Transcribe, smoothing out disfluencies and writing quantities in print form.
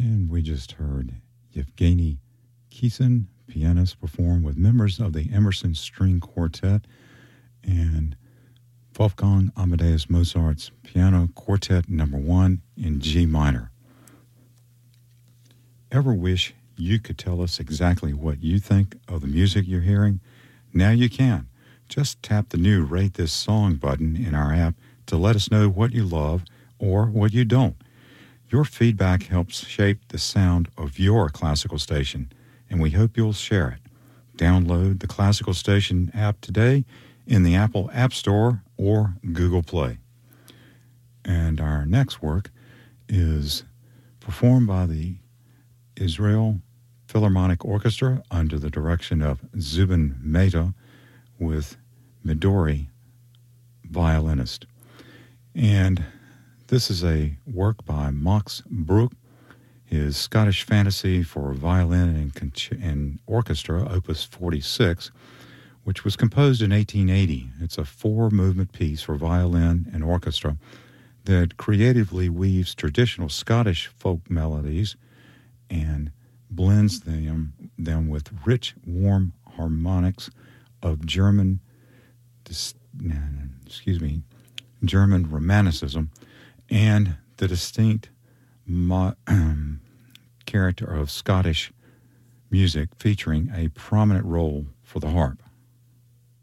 And we just heard Yevgeny Kissin, pianist, perform with members of the Emerson String Quartet and Wolfgang Amadeus Mozart's Piano Quartet No. 1 in G minor. Ever wish you could tell us exactly what you think of the music you're hearing? Now you can. Just tap the new Rate This Song button in our app to let us know what you love or what you don't. Your feedback helps shape the sound of your classical station, and we hope you'll share it. Download the Classical Station app today in the Apple App Store or Google Play. And our next work is performed by the Israel Philharmonic Orchestra under the direction of Zubin Mehta with Midori, violinist. And this is a work by Max Bruch, his Scottish Fantasy for Violin and Orchestra, Opus 46, which was composed in 1880. It's a 4-movement piece for violin and orchestra that creatively weaves traditional Scottish folk melodies and blends them with rich, warm harmonics of German Romanticism and the distinct character of Scottish music, featuring a prominent role for the harp.